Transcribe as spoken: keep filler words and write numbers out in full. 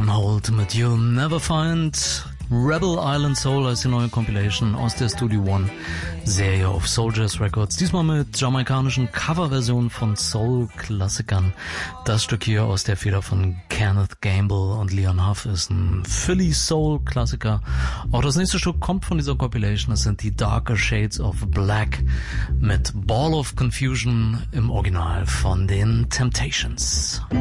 John Holt mit You'll Never Find. Rebel Island Soul als die neue Compilation aus der Studio One Serie auf Soul Jazz Records. Diesmal mit jamaikanischen Coverversionen von Soul-Klassikern. Das Stück hier aus der Feder von Kenneth Gamble und Leon Huff ist ein Philly Soul-Klassiker. Auch das nächste Stück kommt von dieser Compilation. Das sind die Darker Shades of Black mit Ball of Confusion im Original von den Temptations.